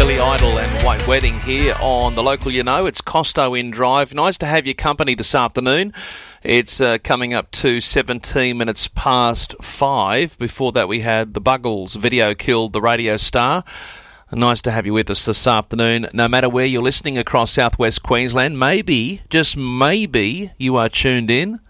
Billy Idol and White Wedding here on the local. It's Costo in Drive. Nice to have your company this afternoon. It's coming up to 17 minutes past 5. Before that, we had the Buggles video killed the radio star. Nice to have you with us this afternoon. No matter where you're listening across southwest Queensland, maybe, just maybe, you are tuned in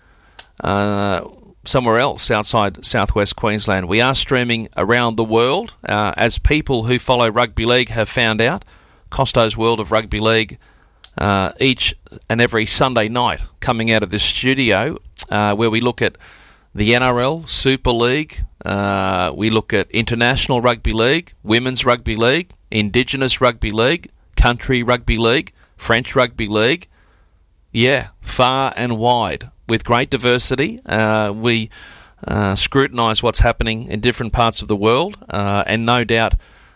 somewhere else outside southwest Queensland. We are streaming around the world, as people who follow rugby league have found out. Costo's World of Rugby League each and every Sunday night coming out of this studio, where we look at the NRL, Super League, we look at International Rugby League, Women's Rugby League, Indigenous Rugby League, Country Rugby League, French Rugby League. Yeah, far and wide. With great diversity, we scrutinise what's happening in different parts of the world, and no doubt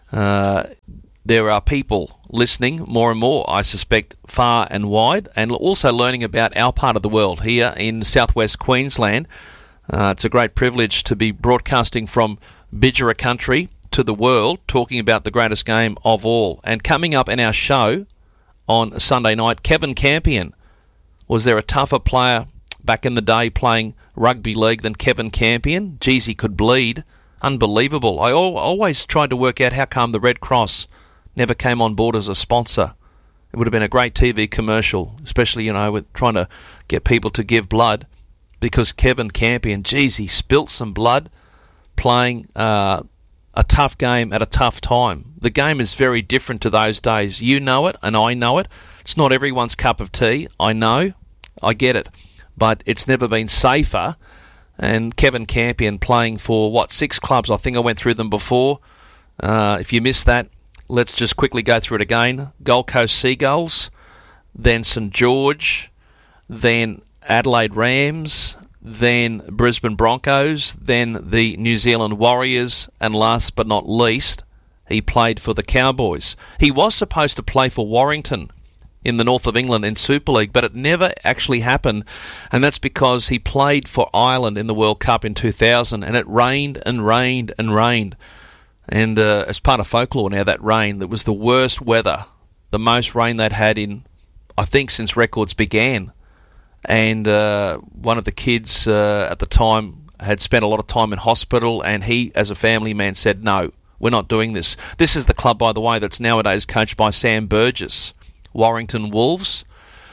there are people listening more and more, I suspect, far and wide, and also learning about our part of the world here in southwest Queensland. It's a great privilege to be broadcasting from Bidgera country to the world, talking about the greatest game of all. And coming up in our show on Sunday night, Kevin Campion. Was there a tougher player back in the day playing rugby league than Kevin Campion? Geez, he could bleed. Unbelievable. I always tried to work out how come the Red Cross never came on board as a sponsor. It would have been a great TV commercial, especially, with trying to get people to give blood, because Kevin Campion, geez, he spilt some blood playing a tough game at a tough time. The game is very different to those days. You know it, and I know it. It's not everyone's cup of tea. I know. I get it. But it's never been safer. And Kevin Campion playing for, 6 clubs? I think I went through them before. If you missed that, let's just quickly go through it again. Gold Coast Seagulls, then St George, then Adelaide Rams, then Brisbane Broncos, then the New Zealand Warriors, and last but not least, he played for the Cowboys. He was supposed to play for Warrington in the north of England in Super League, but it never actually happened, and that's because he played for Ireland in the World Cup in 2000, and it rained and rained and rained. And as part of folklore now, that rain, that was the worst weather, the most rain they'd had in, I think, since records began. And one of the kids at the time had spent a lot of time in hospital, and he, as a family man, said, no, we're not doing this. This is the club, by the way, that's nowadays coached by Sam Burgess, Warrington Wolves,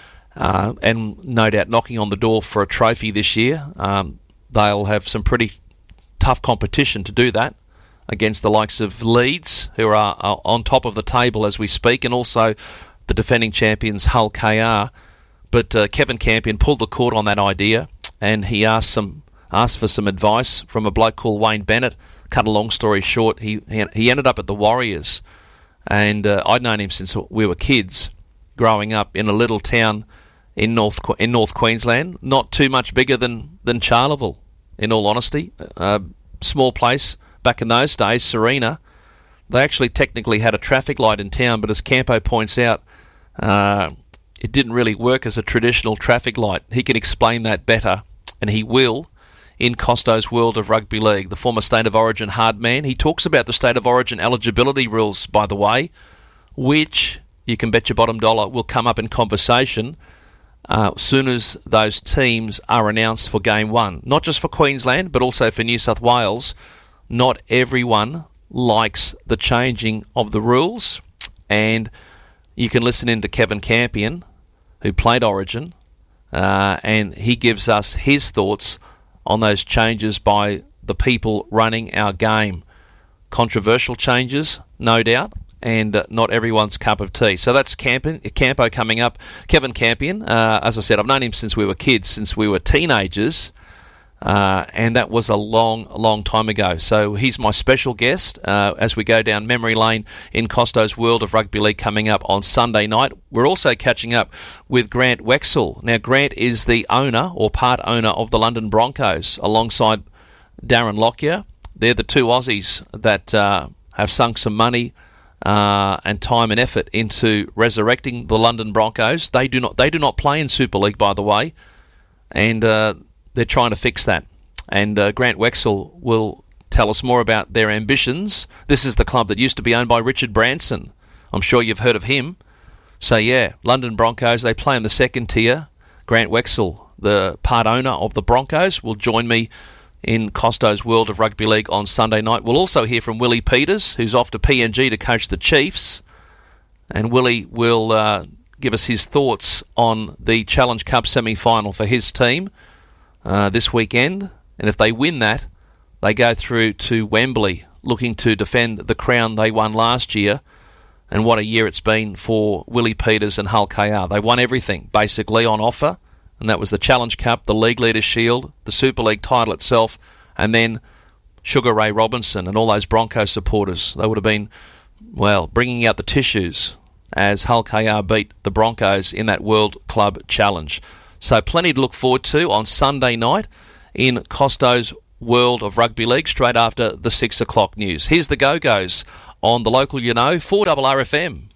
and no doubt knocking on the door for a trophy this year. They'll have some pretty tough competition to do that against the likes of Leeds, who are on top of the table as we speak, and also the defending champions Hull KR. But Kevin Campion pulled the cord on that idea, and he asked for some advice from a bloke called Wayne Bennett. Cut a long story short, he ended up at the Warriors, and I'd known him since we were kids, growing up in a little town in North Queensland, not too much bigger than Charleville, in all honesty. Small place back in those days, Serena. They actually technically had a traffic light in town, but as Campo points out, it didn't really work as a traditional traffic light. He can explain that better, and he will, in Costo's World of Rugby League. The former State of Origin hard man. He talks about the State of Origin eligibility rules, by the way, which you can bet your bottom dollar will come up in conversation as soon as those teams are announced for Game 1. Not just for Queensland, but also for New South Wales. Not everyone likes the changing of the rules, and you can listen in to Kevin Campion, who played Origin, and he gives us his thoughts on those changes by the people running our game. Controversial changes, no doubt, and not everyone's cup of tea. So that's Campo coming up. Kevin Campion, as I said, I've known him since we were kids, since we were teenagers, and that was a long, long time ago. So he's my special guest as we go down memory lane in Costo's World of Rugby League coming up on Sunday night. We're also catching up with Grant Wexell. Now, Grant is the owner or part owner of the London Broncos alongside Darren Lockyer. They're the two Aussies that have sunk some money and time and effort into resurrecting the London Broncos. They do not play in Super League, by the way, and they're trying to fix that. And Grant Wexell will tell us more about their ambitions. This is the club that used to be owned by Richard Branson I'm sure you've heard of him. So, yeah, London Broncos, they play in the second tier. Grant Wexell, the part owner of the Broncos, will join me in Costo's World of Rugby League on Sunday night. We'll also hear from Willie Peters, who's off to PNG to coach the Chiefs. And Willie will give us his thoughts on the Challenge Cup semi-final for his team this weekend. And if they win that, they go through to Wembley, looking to defend the crown they won last year. And what a year it's been for Willie Peters and Hull KR. They won everything, basically, on offer. And that was the Challenge Cup, the League Leaders' Shield, the Super League title itself, and then Sugar Ray Robinson and all those Broncos supporters. They would have been, well, bringing out the tissues as Hull KR beat the Broncos in that World Club Challenge. So plenty to look forward to on Sunday night in Costo's World of Rugby League, straight after the 6 o'clock news. Here's the Go-Go's on the local, 4RRFM.